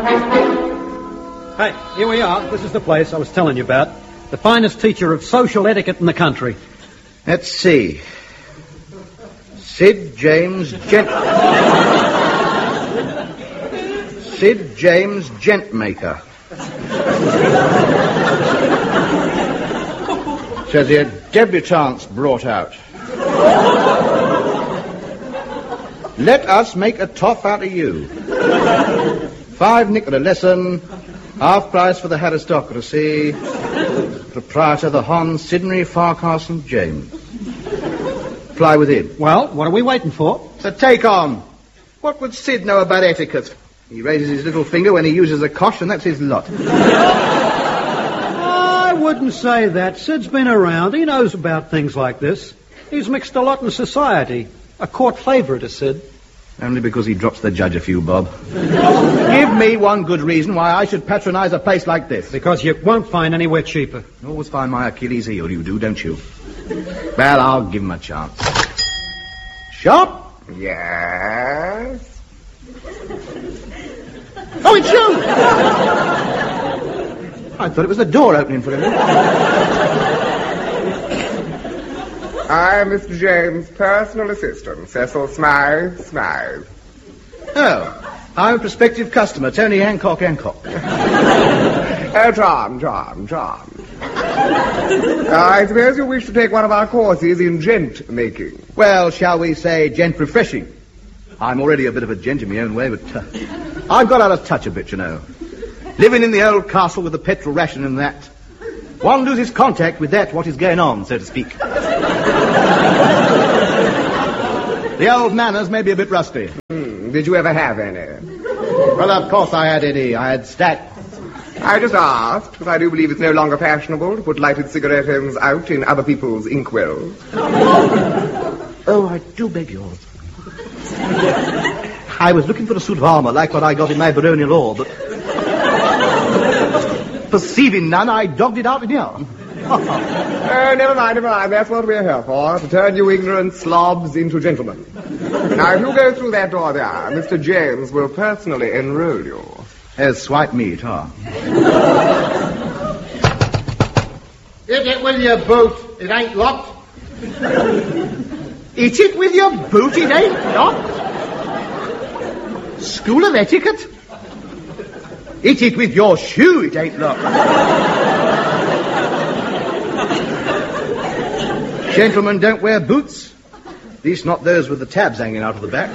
Hey, here we are. This is the place I was telling you about. The finest teacher of social etiquette in the country. Let's see. Sid James Gentmaker. Says here, debutantes brought out. Let us make a toff out of you. 5 nickel a lesson, half price for the aristocracy. Proprietor the Hon Sidney Farquhar James. Fly within. Well, what are we waiting for? So take on. What would Sid know about etiquette? He raises his little finger when he uses a cosh, and that's his lot. I wouldn't say that. Sid's been around. He knows about things like this. He's mixed a lot in society. A court favourite is Sid. Only because he drops the judge a few, Bob. Give me one good reason why I should patronise a place like this. Because you won't find anywhere cheaper. You always find my Achilles heel, you do, don't you? Well, I'll give him a chance. Shop? Yes? Oh, it's you! I thought it was the door opening for him. I'm Mr. James' personal assistant, Cecil Smythe. Oh, I'm a prospective customer, Tony Hancock. Oh, charm. I suppose you wish to take one of our courses in gent making. Well, shall we say gent refreshing? I'm already a bit of a gent in my own way, but I've got out of touch a bit, you know. Living in the old castle with the petrol ration and that. One loses contact with that, what is going on, so to speak. The old manners may be a bit rusty. Did you ever have any? Well, of course I had any. I had stacks. I just asked, because I do believe it's no longer fashionable to put lighted cigarette ends out in other people's inkwells. Oh, I do beg yours. I was looking for a suit of armour like what I got in my baronial law, but perceiving none, I dogged it out in here. Oh, never mind. That's what we're here for, to turn you ignorant slobs into gentlemen. Now, if you go through that door there, Mr. James will personally enroll you. As swipe meat, huh? Hit it with your boot. It ain't locked. Hit it with your boot, it ain't locked. School of etiquette? Hit it with your shoe, it ain't locked. Gentlemen don't wear boots. At least not those with the tabs hanging out of the back.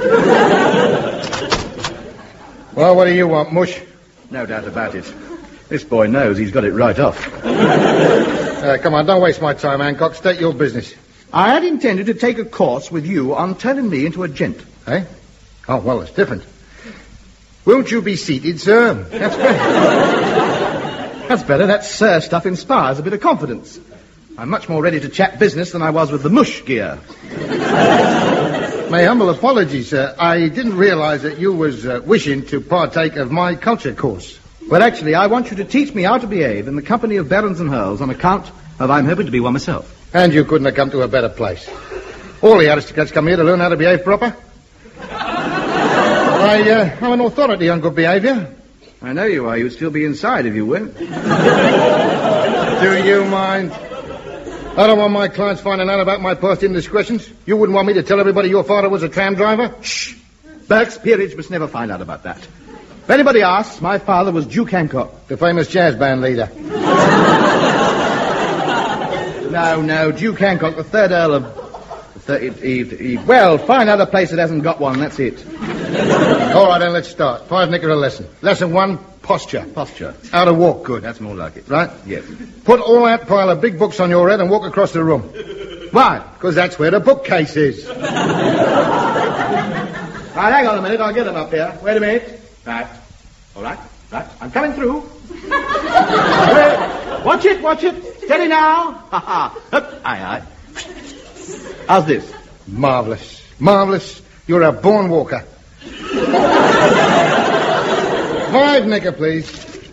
Well, what do you want, Mush? No doubt about it. This boy knows he's got it right off. Come on, don't waste my time, Hancock. State your business. I had intended to take a course with you on turning me into a gent. Eh? Oh, well, it's different. Won't you be seated, sir? That's better. That's better. That sir stuff inspires a bit of confidence. I'm much more ready to chat business than I was with the mush gear. My humble apologies, sir. I didn't realize that you was wishing to partake of my culture course. Well, actually, I want you to teach me how to behave in the company of barons and earls on account of I'm hoping to be one myself. And you couldn't have come to a better place. All the aristocrats come here to learn how to behave proper. I have an authority on good behaviour. I know you are. You'd still be inside if you weren't. Do you mind? I don't want my clients finding out about my past indiscretions. You wouldn't want me to tell everybody your father was a tram driver? Shh! Burke's peerage must never find out about that. If anybody asks, my father was Duke Hancock. The famous jazz band leader. No, Duke Hancock, the third Earl of... Well, find out a place that hasn't got one, that's it. All right, then, let's start. 5 nickel a lesson. Lesson 1, posture. Posture. How to walk good. That's more like it. Right? Yes. Put all that pile of big books on your head and walk across the room. Why? Because that's where the bookcase is. Right, hang on a minute, I'll get them up here. Wait a minute. Right. All right. I'm coming through. Wait. Watch it. Steady now. Ha ha. Aye. How's this? Marvellous. You're a born walker. 5 nickel, please.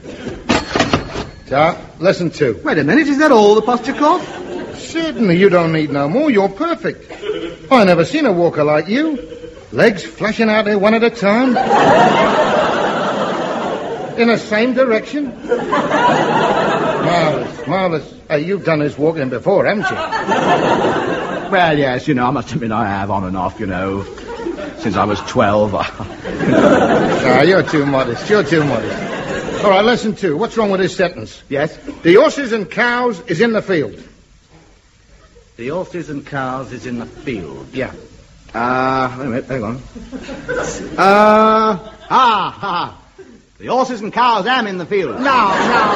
So, lesson 2. Wait a minute, is that all the posture course? Certainly, you don't need no more. You're perfect. I never seen a walker like you. Legs flashing out there one at a time. In the same direction? Marvellous. Hey, you've done this walking before, haven't you? Well, yes, I must admit I have on and off, since I was 12. No, you're too modest. All right, lesson 2. What's wrong with this sentence? Yes? The horses and cows is in the field. The horses and cows is in the field. Yeah. Wait a minute, hang on. The horses and cows am in the field. No.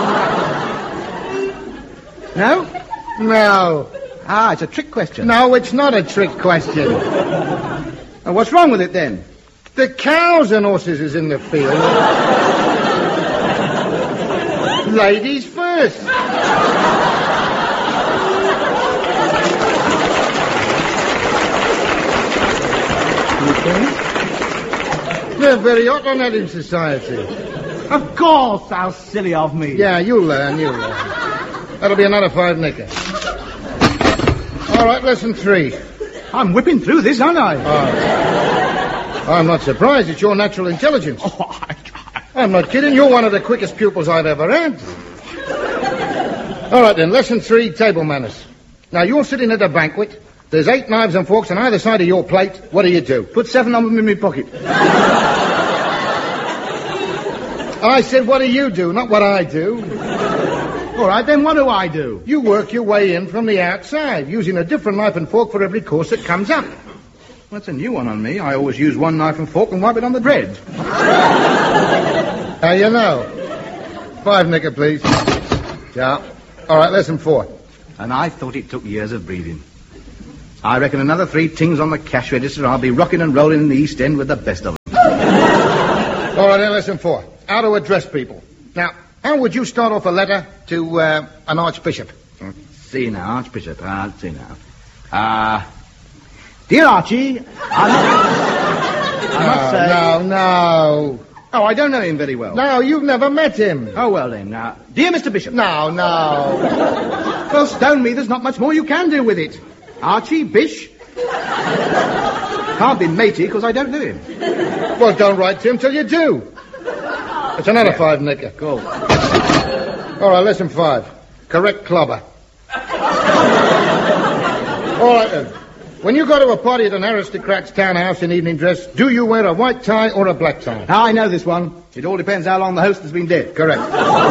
No? No. It's a trick question. No, it's not a trick question. And what's wrong with it then? The cows and horses is in the field. Ladies first. They're very hot on that in society. Of course, how silly of me. Yeah, you'll learn. That'll be another 5 nicker. All right, lesson 3. I'm whipping through this, aren't I? I'm not surprised. It's your natural intelligence. I'm not kidding. You're one of the quickest pupils I've ever had. All right, then. Lesson 3, table manners. Now, you're sitting at a banquet. There's 8 knives and forks on either side of your plate. What do? Put 7 of them in my pocket. I said, what do you do, not what I do. All right, then what do I do? You work your way in from the outside, using a different knife and fork for every course that comes up. That's a new one on me. I always use one knife and fork and wipe it on the bread. How you know? 5 nicker, please. Yeah. All right, lesson 4. And I thought it took years of breathing. I reckon another 3 tings on the cash register, I'll be rocking and rolling in the East End with the best of them. All right, then, lesson 4. How to address people. Now, how would you start off a letter to an archbishop? Let's see now, Archbishop. Let's see now. Dear Archie, I must say... No. Oh, I don't know him very well. No, you've never met him. Oh, well then. Dear Mr. Bishop. No. Well, stone me, there's not much more you can do with it. Archie, Bish. Can't be matey, because I don't know him. Well, don't write to him till you do. It's another 5 nicker. Cool. All right, lesson 5. Correct clobber. All right, then. When you go to a party at an aristocrat's townhouse in evening dress, do you wear a white tie or a black tie? I know this one. It all depends how long the host has been dead. Correct.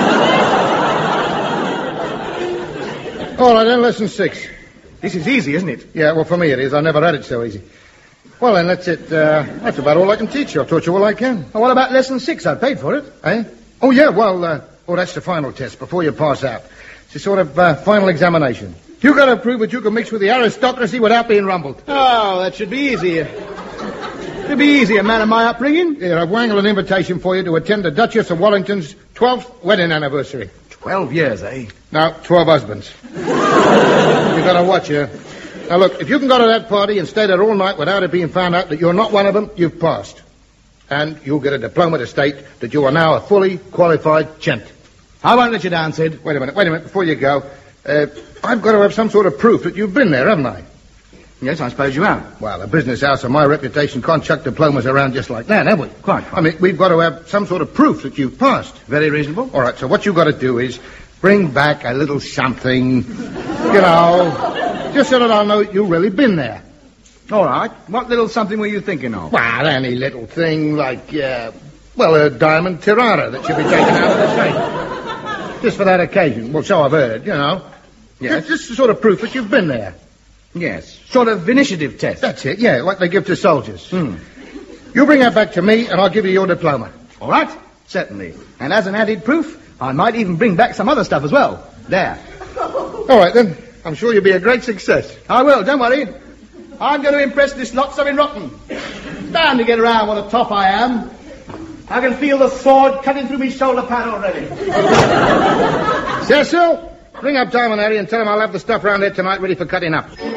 All right, then, lesson 6. This is easy, isn't it? Yeah, well, for me it is. I never had it so easy. Well, then, that's it. That's about all I can teach you. I've taught you all I can. Well, what about lesson 6? I paid for it. Eh? Oh, yeah, well, that's the final test before you pass out. It's a sort of final examination. You got to prove that you can mix with the aristocracy without being rumbled. Oh, that should be easy. It'd be easy, a man of my upbringing. Here, I've wangled an invitation for you to attend the Duchess of Wellington's 12th wedding anniversary. 12 years, eh? No, 12 husbands. You got to watch her. Now, look, if you can go to that party and stay there all night without it being found out that you're not one of them, you've passed. And you'll get a diploma to state that you are now a fully qualified gent. I won't let you down, Sid. Wait a minute, before you go. I've got to have some sort of proof that you've been there, haven't I? Yes, I suppose you have. Well, a business house of my reputation can't chuck diplomas around just like that, have we? Quite. I mean, we've got to have some sort of proof that you've passed. Very reasonable. All right, so what you've got to do is bring back a little something, just so that I'll know that you've really been there. All right. What little something were you thinking of? Well, any little thing like, a diamond tiara that should be taken out of the safe. Just for that occasion. Well, so I've heard, Yes. Just sort of proof that you've been there. Yes. Sort of initiative test. That's it, yeah, like they give to soldiers. You bring that back to me, and I'll give you your diploma. All right. Certainly. And as an added proof, I might even bring back some other stuff as well. There. All right, then. I'm sure you'll be a great success. I will, don't worry. I'm going to impress this lot so in rotten. Bound to get around what a top I am. I can feel the sword cutting through my shoulder pad already. Cecil, ring up Tom and Harry and tell them I'll have the stuff round here tonight ready for cutting up.